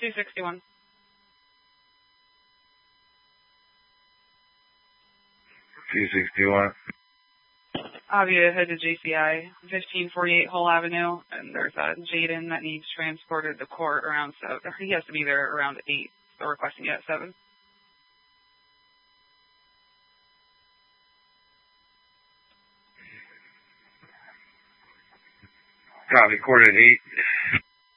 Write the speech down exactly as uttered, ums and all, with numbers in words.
two sixty-one. two sixty-one. Avia, head to J C I, fifteen forty-eight Hull Avenue, and there's a Jaden that needs transported to court around seven. He has to be there around eight, so requesting it at seven. Copy, court at eight.